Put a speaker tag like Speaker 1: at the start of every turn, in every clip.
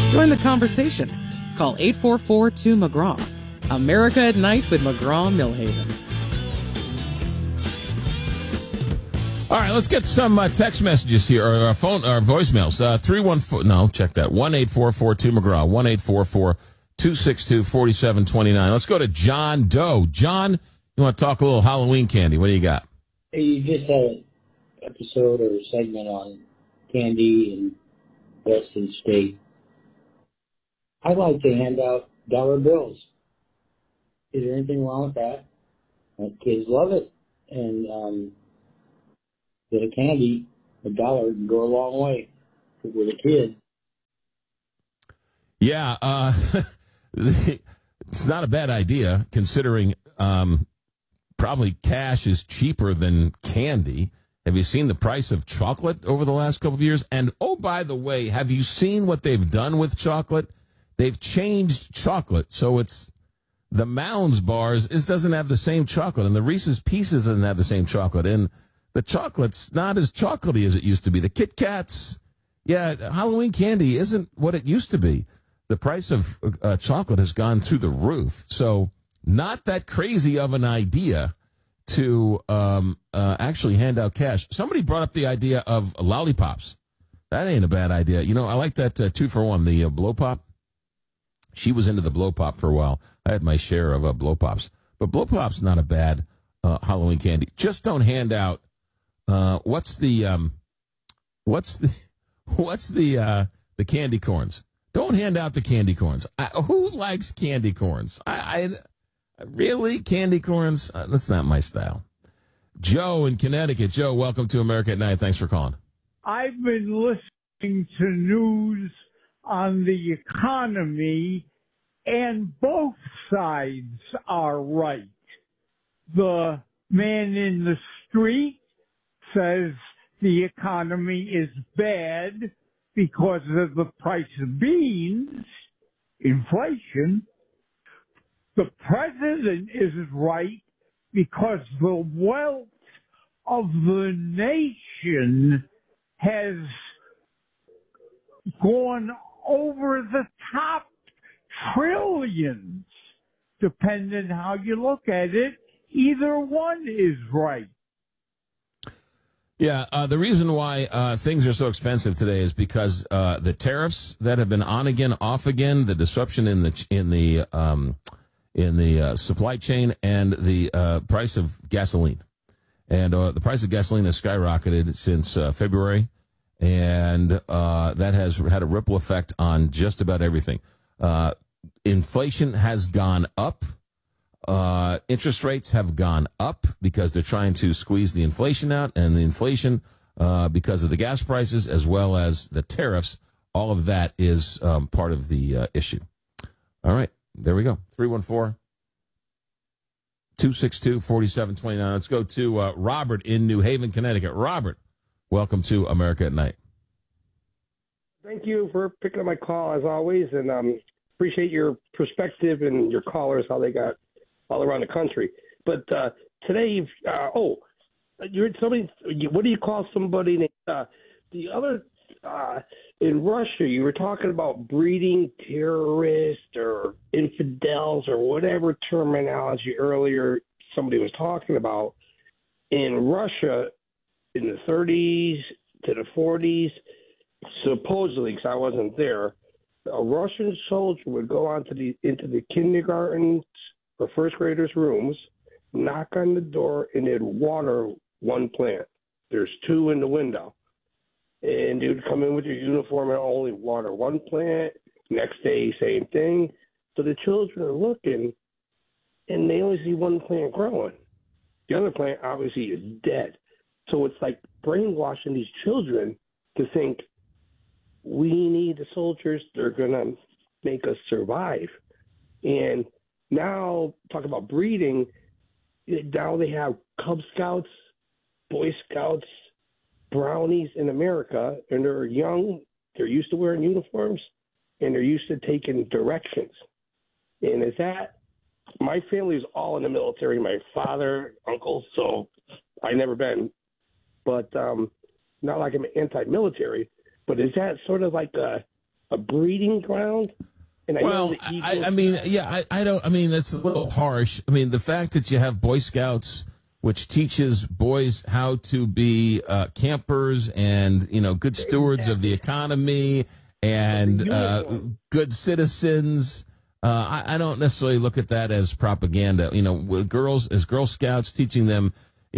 Speaker 1: Join the conversation. Call 844-2-McGraw. America at Night with McGraw-Millhaven.
Speaker 2: All right, let's get some text messages here, or phone, or voicemails. 314, no, check that. 1-844-2-McGraw, 1-844-262-4729. Let's go to John Doe. John, you want to talk a little Halloween candy? What do you got?
Speaker 3: Hey, you just had an episode or a segment on candy in Western State. I like to hand out dollar bills. Is there anything wrong with that? My kids love it. And get a candy, $1 can go a long way with a kid.
Speaker 2: Yeah, it's not a bad idea, considering probably cash is cheaper than candy. Have you seen the price of chocolate over the last couple of years? And, oh, by the way, have you seen what they've done with chocolate? They've changed chocolate, so it's the Mounds bars doesn't have the same chocolate, and the Reese's Pieces doesn't have the same chocolate, and the chocolate's not as chocolatey as it used to be. The Kit Kats, yeah, Halloween candy isn't what it used to be. The price of chocolate has gone through the roof, so not that crazy of an idea to actually hand out cash. Somebody brought up the idea of lollipops. That ain't a bad idea. You know, I like that 2-for-1, the blow pop. She was into the blow pop for a while. I had my share of blow pops, but blow pop's not a bad Halloween candy. Just don't hand out. What's the candy corns? Don't hand out the candy corns. Who likes candy corns? I really, candy corns? That's not my style. Joe in Connecticut. Joe, welcome to America at Night. Thanks for calling.
Speaker 4: I've been listening to news on the economy, and both sides are right. The man in the street says the economy is bad because of the price of beans, inflation. The president is right because the wealth of the nation has gone over the top, trillions. Depending how you look at it, either one is right.
Speaker 2: Yeah, the reason why things are so expensive today is because the tariffs that have been on again, off again, the disruption in the supply chain, and the price of gasoline. And the price of gasoline has skyrocketed since February, and that has had a ripple effect on just about everything. Inflation has gone up. Interest rates have gone up because they're trying to squeeze the inflation out, and the inflation because of the gas prices as well as the tariffs. All of that is part of the issue. All right, there we go. 314-262-4729. Let's go to Robert in New Haven, Connecticut. Robert, welcome to America at Night.
Speaker 5: Thank you for picking up my call, as always, and appreciate your perspective and your callers, how they got all around the country. But today, you're somebody. What do you call somebody? The other in Russia, you were talking about breeding terrorists or infidels or whatever terminology earlier somebody was talking about. In Russia, in the 30s to the 40s, supposedly, because I wasn't there, a Russian soldier would go into the kindergartens or first graders' rooms, knock on the door, and they'd water one plant. There's two in the window. And you'd come in with your uniform and only water one plant. Next day, same thing. So the children are looking, and they only see one plant growing. The other plant obviously is dead. So it's like brainwashing these children to think, we need the soldiers. They're going to make us survive. And now, talk about breeding, now they have Cub Scouts, Boy Scouts, Brownies in America, and they're young, they're used to wearing uniforms, and they're used to taking directions. And is that, my family is all in the military, my father, uncle, so I never been, but not like I'm anti-military, but is that sort of like a breeding ground? And I know the Eagles,
Speaker 2: I don't. I mean, that's a little harsh. I mean, the fact that you have Boy Scouts, which teaches boys how to be campers and good stewards of the economy and good citizens. I don't necessarily look at that as propaganda. With girls as Girl Scouts, teaching them,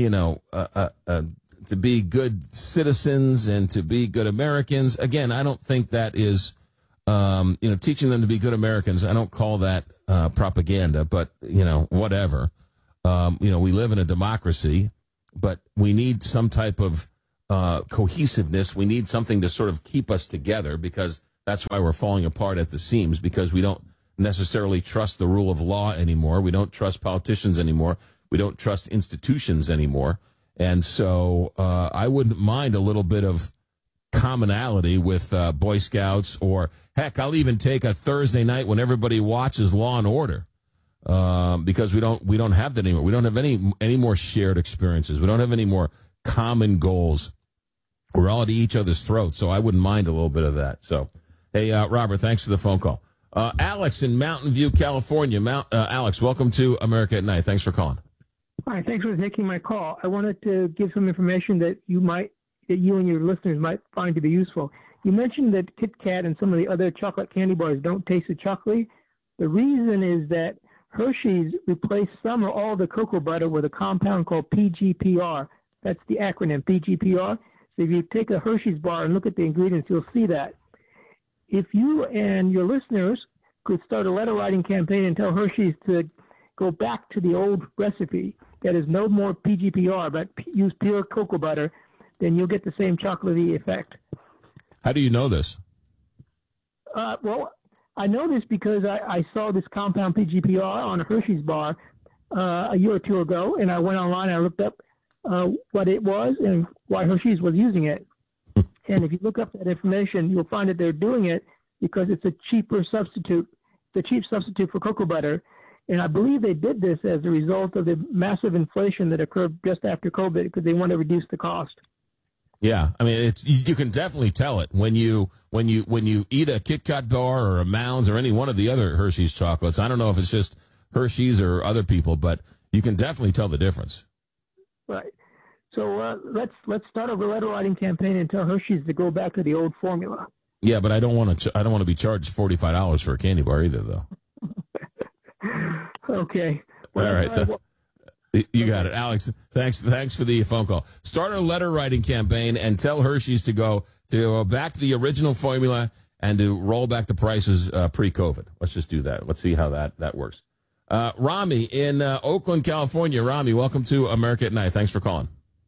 Speaker 2: to be good citizens and to be good Americans. Again, I don't think that is, teaching them to be good Americans. I don't call that propaganda, but, whatever. We live in a democracy, but we need some type of cohesiveness. We need something to sort of keep us together, because that's why we're falling apart at the seams, because we don't necessarily trust the rule of law anymore. We don't trust politicians anymore. We don't trust institutions anymore. And so I wouldn't mind a little bit of commonality with Boy Scouts, or heck, I'll even take a Thursday night when everybody watches Law and Order, because we don't have that anymore. We don't have any more shared experiences. We don't have any more common goals. We're all at each other's throats. So I wouldn't mind a little bit of that. So, hey, Robert, thanks for the phone call. Alex in Mountain View, California. Alex, welcome to America at Night. Thanks for calling.
Speaker 6: Hi, thanks for taking my call. I wanted to give some information that you and your listeners might find to be useful. You mentioned that Kit Kat and some of the other chocolate candy bars don't taste so chocolatey. The reason is that Hershey's replaced some or all the cocoa butter with a compound called PGPR. That's the acronym, PGPR. So if you take a Hershey's bar and look at the ingredients, you'll see that. If you and your listeners could start a letter writing campaign and tell Hershey's to go back to the old recipe, that is no more PGPR, but use pure cocoa butter, then you'll get the same chocolatey effect.
Speaker 2: How do you know this?
Speaker 6: Well, I know this because I saw this compound PGPR on a Hershey's bar a year or two ago, and I went online and I looked up what it was and why Hershey's was using it. And if you look up that information, you'll find that they're doing it because it's a cheaper substitute, the cheap substitute for cocoa butter. And I believe they did this as a result of the massive inflation that occurred just after COVID, because they want to reduce the cost.
Speaker 2: Yeah, I mean, you can definitely tell it when you eat a Kit Kat bar or a Mounds or any one of the other Hershey's chocolates. I don't know if it's just Hershey's or other people, but you can definitely tell the difference.
Speaker 6: Right. So let's start a letter writing campaign and tell Hershey's to go back to the old formula.
Speaker 2: Yeah, but I don't want to be charged $45 for a candy bar either, though.
Speaker 6: Okay.
Speaker 2: Well, all right. You got it, Alex. Thanks for the phone call. Start a letter writing campaign and tell Hershey's to go back to the original formula and to roll back the prices pre-COVID. Let's just do that. Let's see how that works. Rami in Oakland, California. Rami, welcome to America at Night. Thanks for calling.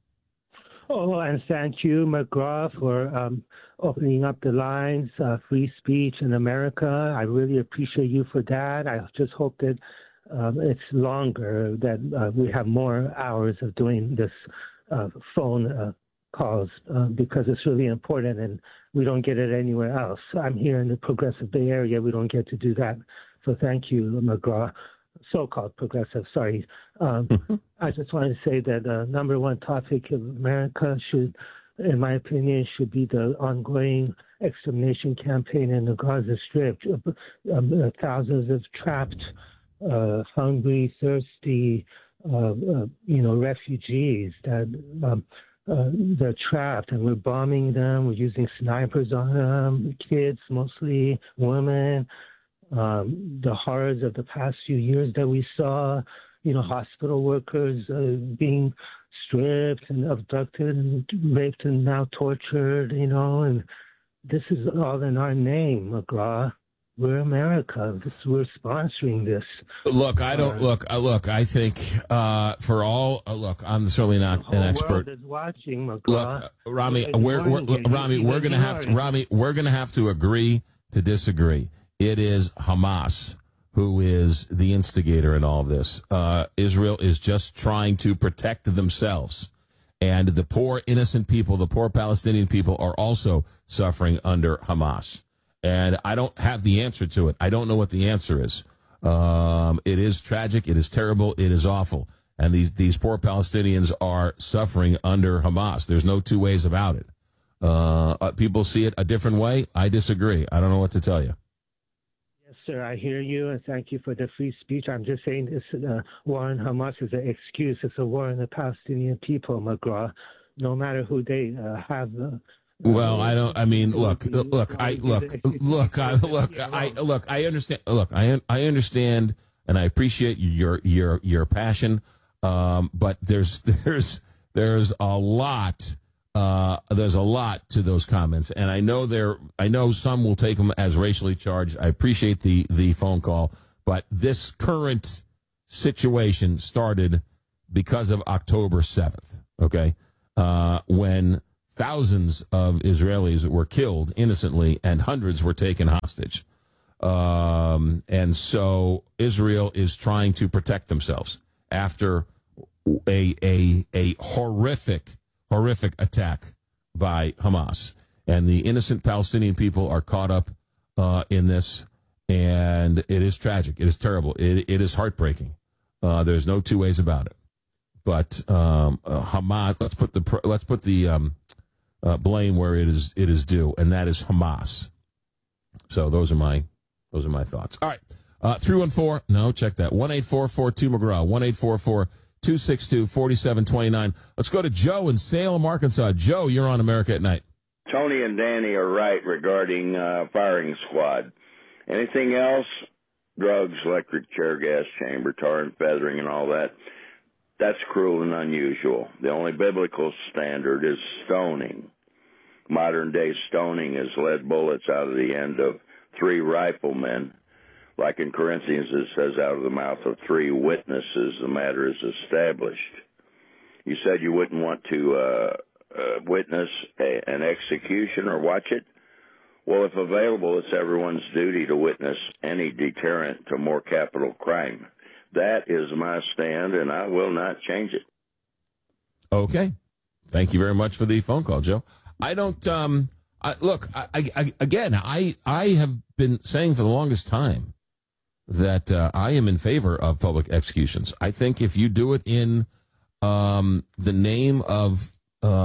Speaker 7: Oh, and thank you, McGraw, for opening up the lines, free speech in America. I really appreciate you for that. I just hope that it's longer, that we have more hours of doing this phone calls, because it's really important and we don't get it anywhere else. I'm here in the Progressive Bay Area. We don't get to do that. So thank you, McGraw. So-called progressive, sorry. I just want to say that the number one topic of America should, in my opinion, should be the ongoing extermination campaign in the Gaza Strip. Thousands of trapped, hungry, thirsty, refugees that they're trapped, and we're bombing them. We're using snipers on them, kids mostly, women. The horrors of the past few years that we saw, hospital workers being stripped and abducted and raped and now tortured, and this is all in our name, McGraw. We're America. We're sponsoring this.
Speaker 2: Look, I don't look. I think for all I'm certainly not an expert.
Speaker 7: The world is watching, McGraw.
Speaker 2: Look, Rami, we're gonna have to agree to disagree. It is Hamas who is the instigator in all of this. Israel is just trying to protect themselves. And the poor innocent people, the poor Palestinian people, are also suffering under Hamas. And I don't have the answer to it. I don't know what the answer is. It is tragic. It is terrible. It is awful. And these poor Palestinians are suffering under Hamas. There's no two ways about it. People see it a different way. I disagree. I don't know what to tell you.
Speaker 7: Yes, sir, I hear you, and thank you for the free speech. I'm just saying this war on Hamas is an excuse. It's a war on the Palestinian people, McGraw. No matter who they have.
Speaker 2: Well, I don't. I mean, look. I understand. Look, I understand, and I appreciate your passion. But there's a lot. There's a lot to those comments, and I know some will take them as racially charged. I appreciate the phone call, but this current situation started because of October 7th. Okay, when thousands of Israelis were killed innocently and hundreds were taken hostage, and so Israel is trying to protect themselves after a horrific attack by Hamas, and the innocent Palestinian people are caught up in this, and it is tragic. It is terrible. It is heartbreaking. There's no two ways about it. But Hamas, let's put the blame where it is due, and that is Hamas. So those are my thoughts. All right, 314. No, check that. 1-844-2McGraw. 1-844-262-4729. Let's go to Joe in Salem, Arkansas. Joe, you're on America at Night.
Speaker 8: Tony and Danny are right regarding firing squad. Anything else? Drugs, electric chair gas chamber, tar and feathering, and all that. That's cruel and unusual. The only biblical standard is stoning. Modern-day stoning is lead bullets out of the end of 3 riflemen. Like in Corinthians, it says, out of the mouth of 3 witnesses, the matter is established. You said you wouldn't want to witness an execution or watch it. Well, if available, it's everyone's duty to witness any deterrent to more capital crime. That is my stand, and I will not change it.
Speaker 2: Okay. Thank you very much for the phone call, Joe. I don't, look, I have been saying for the longest time that I am in favor of public executions. I think if you do it in the name of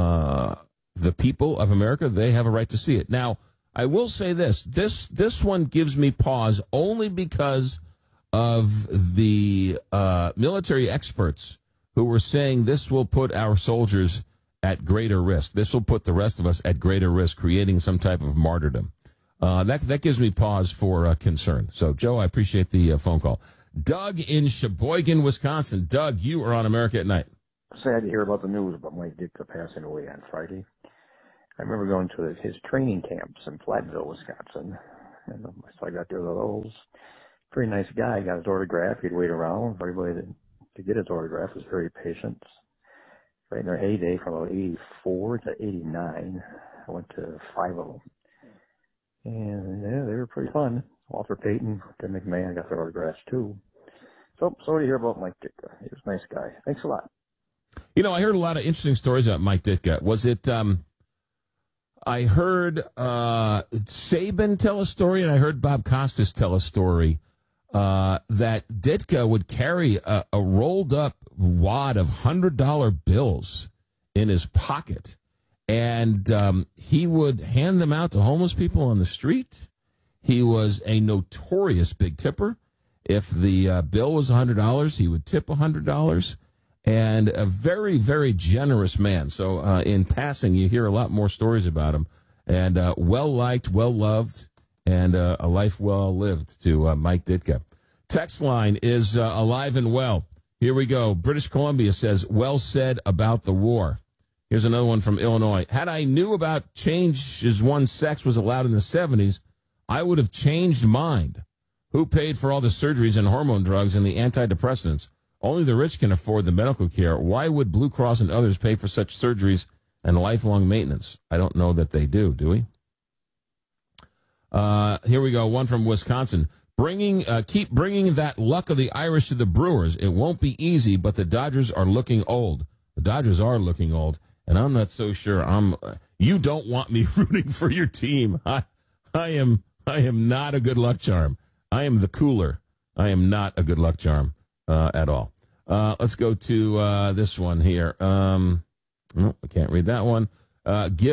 Speaker 2: the people of America, they have a right to see it. Now, I will say this one gives me pause only because of the military experts who were saying this will put our soldiers at greater risk. This will put the rest of us at greater risk, creating some type of martyrdom. That gives me pause for concern. So, Joe, I appreciate the phone call. Doug in Sheboygan, Wisconsin. Doug, you are on America at Night.
Speaker 9: Sad to hear about the news about Mike Ditka passing away on Friday. I remember going to his training camps in Flatville, Wisconsin. And so I got there with those. Very nice guy. Got his autograph. He'd wait around for everybody to get his autograph. Was very patient. Right in their heyday, from about 84 to 89, I went to 5 of them. And yeah, they were pretty fun. Walter Payton, Tim McMahon got their autographs too. So sorry to hear about Mike Ditka. He was a nice guy. Thanks a lot.
Speaker 2: You know, I heard a lot of interesting stories about Mike Ditka. Was it, I heard Saban tell a story, and I heard Bob Costas tell a story that Ditka would carry a rolled up wad of $100 bills in his pocket. And he would hand them out to homeless people on the street. He was a notorious big tipper. If the bill was $100, he would tip $100. And a very, very generous man. So in passing, you hear a lot more stories about him. And well-liked, well-loved, and a life well-lived to Mike Ditka. Text line is alive and well. Here we go. British Columbia says, well said about the war. Here's another one from Illinois. Had I knew about change as one's sex was allowed in the 70s, I would have changed mind. Who paid for all the surgeries and hormone drugs and the antidepressants? Only the rich can afford the medical care. Why would Blue Cross and others pay for such surgeries and lifelong maintenance? I don't know that they do we? Here we go. One from Wisconsin. Keep bringing that luck of the Irish to the Brewers. It won't be easy, but the Dodgers are looking old. The Dodgers are looking old. And I'm not so sure. You don't want me rooting for your team. I am not a good luck charm. I am the cooler. I am not a good luck charm at all. Let's go to this one here. No, I can't read that one. Gil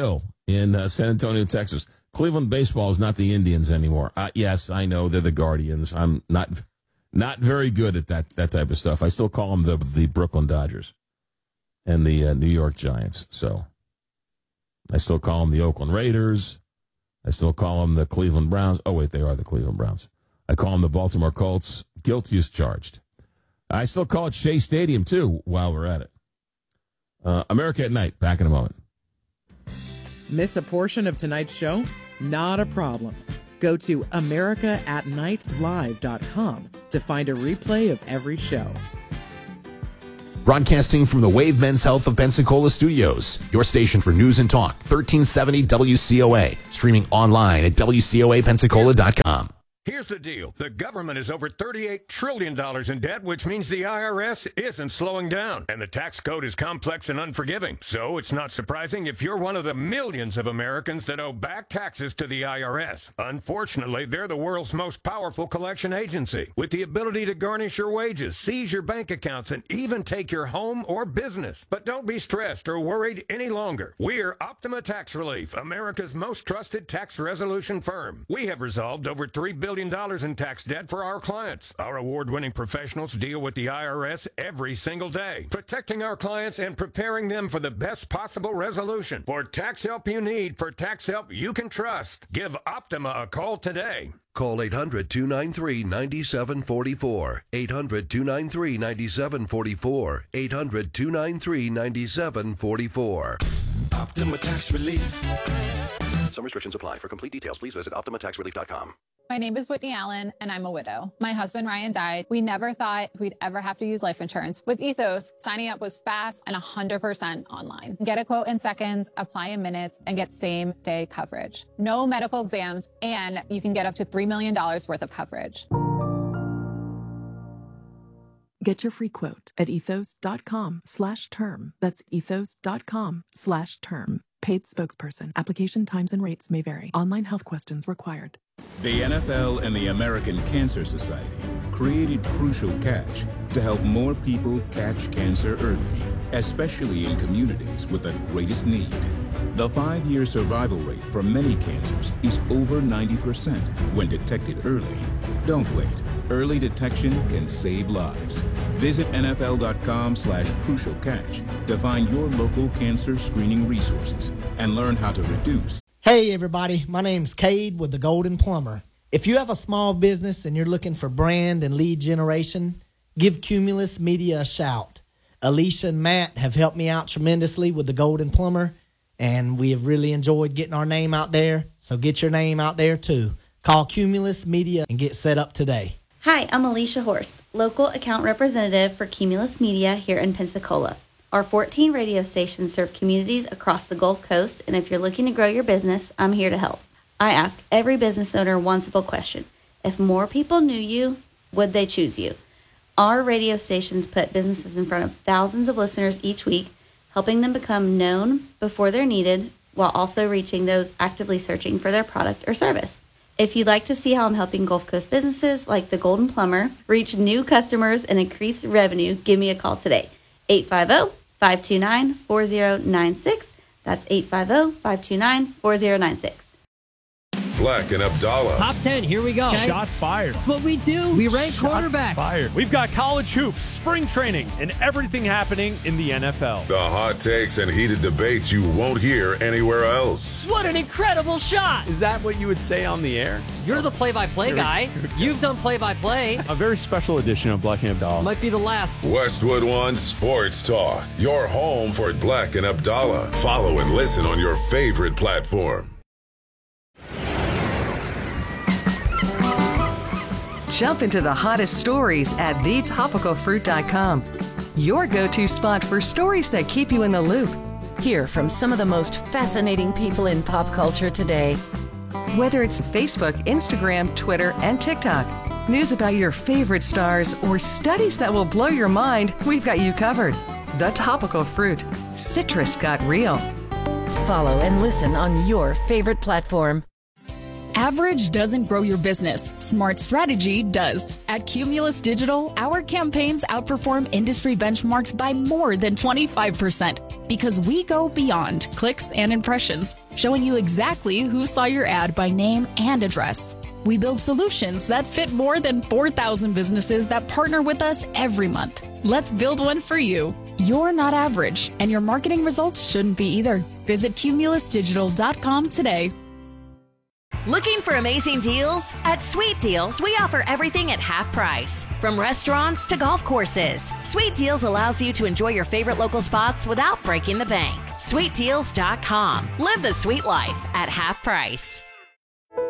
Speaker 2: in San Antonio, Texas. Cleveland baseball is not the Indians anymore. Yes, I know they're the Guardians. I'm not very good at that type of stuff. I still call them the Brooklyn Dodgers and the New York Giants. So I still call them the Oakland Raiders. I still call them the Cleveland Browns. Oh, wait, they are the Cleveland Browns. I call them the Baltimore Colts. Guilty as charged. I still call it Shea Stadium, too, while we're at it. America at Night. Back in a moment.
Speaker 1: Miss a portion of tonight's show? Not a problem. Go to AmericaAtNightLive.com to find a replay of every show.
Speaker 10: Broadcasting from the Wave Men's Health of Pensacola Studios, your station for news and talk, 1370 WCOA. Streaming online at WCOAPensacola.com.
Speaker 11: Here's the deal. The government is over $38 trillion in debt, which means the IRS isn't slowing down. And the tax code is complex and unforgiving. So it's not surprising if you're one of the millions of Americans that owe back taxes to the IRS. Unfortunately, they're the world's most powerful collection agency, with the ability to garnish your wages, seize your bank accounts, and even take your home or business. But don't be stressed or worried any longer. We're Optima Tax Relief, America's most trusted tax resolution firm. We have resolved over $3 billion in tax debt for our clients. Our award-winning professionals deal with the IRS every single day, protecting our clients and preparing them for the best possible resolution. For tax help you need, for tax help you can trust, give Optima a call today.
Speaker 12: Call 800-293-9744. 800-293-9744. 800-293-9744.
Speaker 13: Optima Tax Relief.
Speaker 12: Some restrictions apply. For complete details, please visit OptimaTaxRelief.com.
Speaker 14: My name is Whitney Allen, and I'm a widow. My husband, Ryan, died. We never thought we'd ever have to use life insurance. With Ethos, signing up was fast and 100% online. Get a quote in seconds, apply in minutes, and get same-day coverage. No medical exams, and you can get up to $3 million worth of coverage.
Speaker 15: Get your free quote at ethos.com/term. That's ethos.com/term. Paid spokesperson. Application times and rates may vary. Online health questions required.
Speaker 16: The NFL and the American Cancer Society created Crucial Catch to help more people catch cancer early, especially in communities with the greatest need. The 5-year survival rate for many cancers is over 90% when detected early. Don't wait. Early detection can save lives. Visit NFL.com/crucialcatch to find your local cancer screening resources and learn how to reduce.
Speaker 17: Hey everybody, my name's Cade with The Golden Plumber. If you have a small business and you're looking for brand and lead generation, give Cumulus Media a shout. Alicia and Matt have helped me out tremendously with The Golden Plumber, and we have really enjoyed getting our name out there, so get your name out there too. Call Cumulus Media and get set up today.
Speaker 18: Hi, I'm Alicia Horst, local account representative for Cumulus Media here in Pensacola. Our 14 radio stations serve communities across the Gulf Coast, and if you're looking to grow your business, I'm here to help. I ask every business owner one simple question. If more people knew you, would they choose you? Our radio stations put businesses in front of thousands of listeners each week, helping them become known before they're needed, while also reaching those actively searching for their product or service. If you'd like to see how I'm helping Gulf Coast businesses like The Golden Plumber reach new customers and increase revenue, give me a call today. 850-529-4096. That's 850-529-4096.
Speaker 19: Black and Abdallah.
Speaker 20: Top 10, here we go.
Speaker 21: Okay. Shots fired.
Speaker 20: That's what we do. We rank quarterbacks.
Speaker 21: Fired. We've got college hoops, spring training, and everything happening in the NFL.
Speaker 19: The hot takes and heated debates you won't hear anywhere else.
Speaker 20: What an incredible shot.
Speaker 21: Is that what you would say on the air?
Speaker 20: You're the play-by-play guy. You've done play-by-play.
Speaker 21: A very special edition of Black and Abdallah.
Speaker 20: Might be the last.
Speaker 19: Westwood One Sports Talk. Your home for Black and Abdallah. Follow and listen on your favorite platform.
Speaker 22: Jump into the hottest stories at thetopicalfruit.com. Your go-to spot for stories that keep you in the loop. Hear from some of the most fascinating people in pop culture today. Whether it's Facebook, Instagram, Twitter, and TikTok, news about your favorite stars, or studies that will blow your mind, we've got you covered. The Topical Fruit. Citrus got real.
Speaker 23: Follow and listen on your favorite platform.
Speaker 24: Average doesn't grow your business. Smart strategy does. At Cumulus Digital, our campaigns outperform industry benchmarks by more than 25% because we go beyond clicks and impressions. showing you exactly who saw your ad by name and address. We build solutions that fit more than 4,000 businesses that partner with us every month. Let's build one for you. You're not average, and your marketing results shouldn't be either. Visit cumulusdigital.com today.
Speaker 23: Looking for amazing deals? At Sweet Deals, we offer everything at half price. From restaurants to golf courses, Sweet Deals allows you to enjoy your favorite local spots without breaking the bank. SweetDeals.com. Live the sweet life at half price.